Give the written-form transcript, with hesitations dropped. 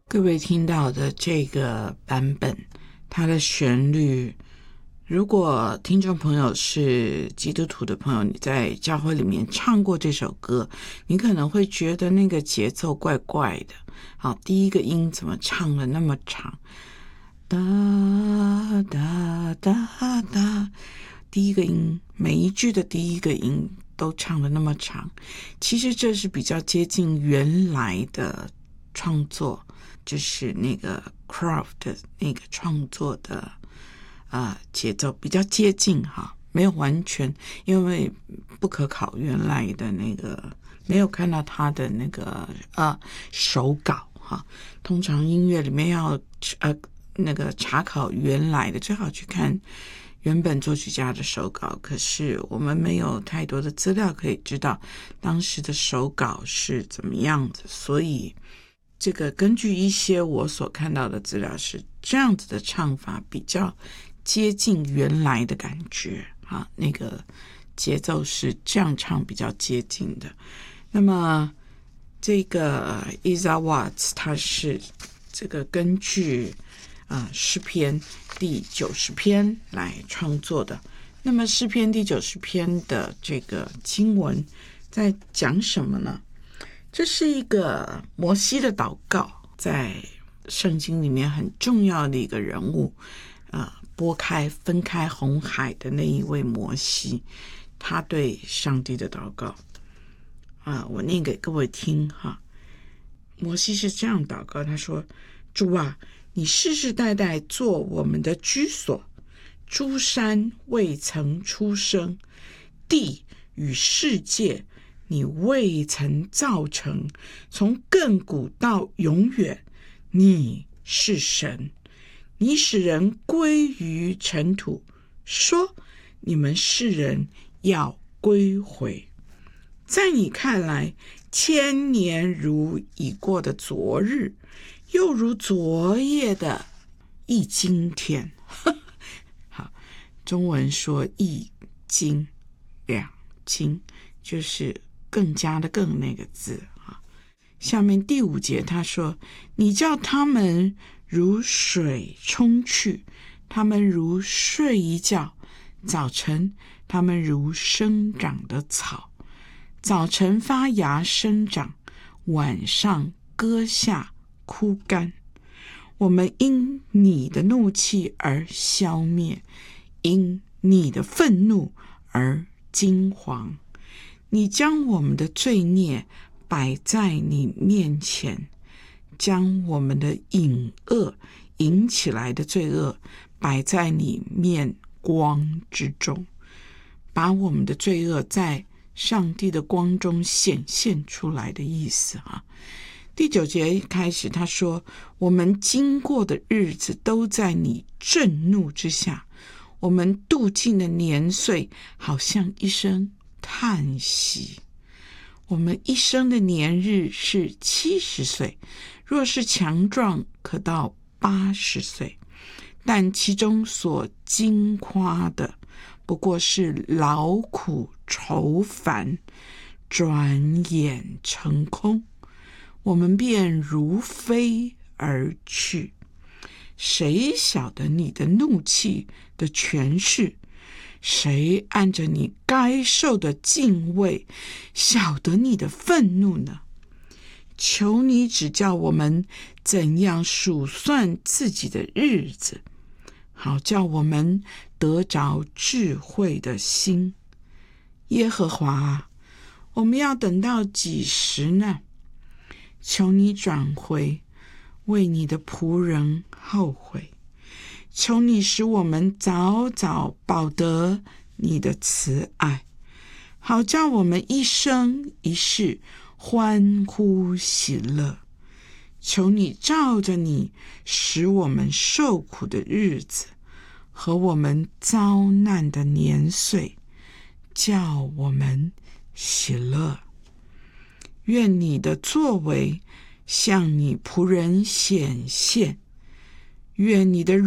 各位听到的这个版本，它的旋律，如果听众朋友是基督徒的朋友，你在教会里面唱过这首歌，你可能会觉得那个节奏怪怪的。好，第一个音怎么唱了那么长？哒哒哒哒，第一个音，每一句的第一个音都唱了那么长。其实这是比较接近原来的创作，就是那个 Croft 的那个创作的节奏比较接近哈，没有完全，因为不可考原来的那个没有看到他的那个手稿哈。通常音乐里面要那个查考原来的，最好去看原本作曲家的手稿，可是我们没有太多的资料可以知道当时的手稿是怎么样子，所以这个根据一些我所看到的资料是这样子的唱法比较接近原来的感觉啊，那个节奏是这样唱比较接近的。那么这个 Isaiah Watts 他是这个根据诗篇第90篇来创作的。那么诗篇第90篇的这个经文在讲什么呢？这是一个摩西的祷告，在圣经里面很重要的一个人物，分开红海的那一位摩西，他对上帝的祷告我念给各位听哈。摩西是这样祷告，他说：主啊，你世世代代做我们的居所，诸山未曾出生，地与世界你未曾造成，从亘古到永远，你是神。你使人归于尘土，说你们世人要归回。在你看来，千年如已过的昨日，又如昨夜的一今天。好，中文说一今两今，就是更加的更那个字啊。下面第5节他说：你叫他们如水冲去，他们如睡一觉，早晨他们如生长的草，早晨发芽生长，晚上割下枯干。我们因你的怒气而消灭，因你的愤怒而惊惶。你将我们的罪孽摆在你面前，将我们的引起来的罪恶摆在你面光之中，把我们的罪恶在上帝的光中显现出来的意思啊。第9节一开始他说：我们经过的日子都在你震怒之下，我们度尽的年岁好像一声叹息。我们一生的年日是70岁，若是强壮可到80岁，但其中所经夸的不过是劳苦愁烦，转眼成空，我们便如飞而去。谁晓得你的怒气的权势？谁按着你该受的敬畏晓得你的愤怒呢？求你指教我们怎样数算自己的日子，好叫我们得着智慧的心。耶和华啊，我们要等到几时呢？求你转回，为你的仆人后悔。求你使我们早早饱得你的慈爱，好叫我们一生一世欢呼喜乐。求你照着你使我们受苦的日子和我们遭难的年岁，叫我们喜乐。愿你的作为向你仆人显现，愿你的